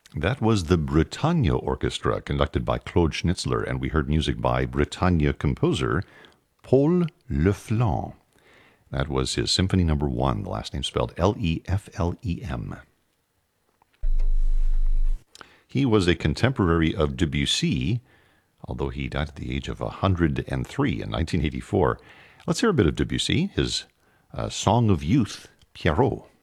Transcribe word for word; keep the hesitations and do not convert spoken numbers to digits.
That was the Britannia Orchestra, conducted by Claude Schnitzler, and we heard music by Britannia composer Paul Leflem. That was his Symphony Number One, the last name spelled L E F L E M. He was a contemporary of Debussy, although he died at the age of one hundred three in nineteen eighty-four. Let's hear a bit of Debussy, his uh, Song of Youth, Pierrot.